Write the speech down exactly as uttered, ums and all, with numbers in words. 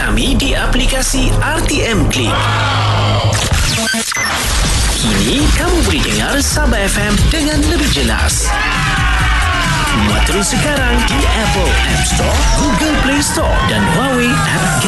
kami di aplikasi R T M Click. Kini kamu boleh dengar Sabah F M dengan lebih jelas. Muat terus sekarang di Apple App Store, Google Play Store dan Huawei App